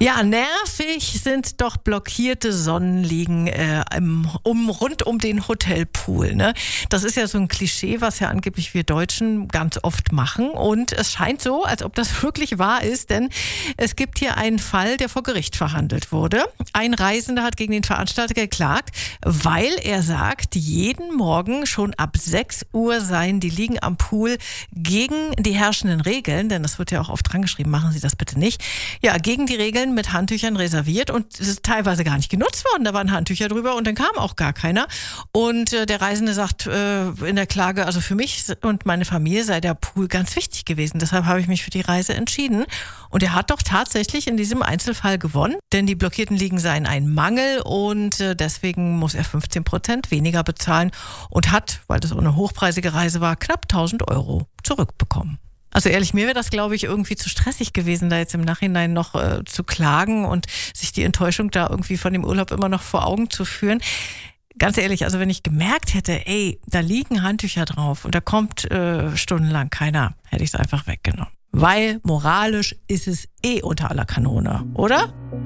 Ja, nervig sind doch blockierte Sonnenliegen rund um den Hotelpool. Ne? Das ist ja so ein Klischee, was ja angeblich wir Deutschen ganz oft machen. Und es scheint so, als ob das wirklich wahr ist, denn es gibt hier einen Fall, der vor Gericht verhandelt wurde. Ein Reisender hat gegen den Veranstalter geklagt, weil er sagt, jeden Morgen schon ab 6 Uhr seien die Liegen am Pool gegen die herrschenden Regeln, denn das wird ja auch oft dran geschrieben, machen Sie das bitte nicht, ja, gegen die Regeln mit Handtüchern reserviert und es ist teilweise gar nicht genutzt worden. Da waren Handtücher drüber und dann kam auch gar keiner. Und der Reisende sagt in der Klage, also für mich und meine Familie sei der Pool ganz wichtig gewesen. Deshalb habe ich mich für die Reise entschieden. Und er hat doch tatsächlich in diesem Einzelfall gewonnen, denn die blockierten Liegen seien ein Mangel und deswegen muss er 15% weniger bezahlen und hat, weil das eine hochpreisige Reise war, knapp 1.000 Euro zurückbekommen. Also ehrlich, mir wäre das, glaube ich, irgendwie zu stressig gewesen, da jetzt im Nachhinein noch zu klagen und sich die Enttäuschung da irgendwie von dem Urlaub immer noch vor Augen zu führen. Ganz ehrlich, also wenn ich gemerkt hätte, da liegen Handtücher drauf und da kommt stundenlang keiner, hätte ich es einfach weggenommen. Weil moralisch ist es unter aller Kanone, oder?